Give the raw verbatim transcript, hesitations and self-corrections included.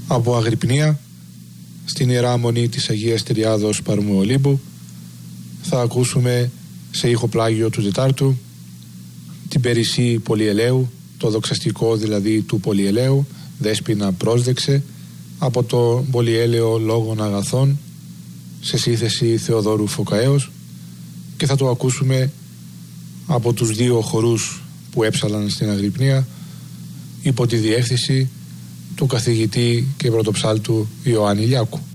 Από Αγρυπνία, στην Ιερά Μονή της Αγίας Τριάδος Παρμού Ολύμπου, θα ακούσουμε σε ηχοπλάγιο του Τετάρτου την Περισσή Πολυελαίου, το δοξαστικό δηλαδή του Πολυελαίου, Δέσποινα πρόσδεξε, από το Πολυέλαιο Λόγων Αγαθών, σε σύνθεση Θεοδόρου Φωκαέως, και θα το ακούσουμε από τους δύο χορούς που έψαλαν στην Αγρυπνία υπό τη διεύθυνση του καθηγητή και πρωτοψάλτου Ιωάννη Λιάκου.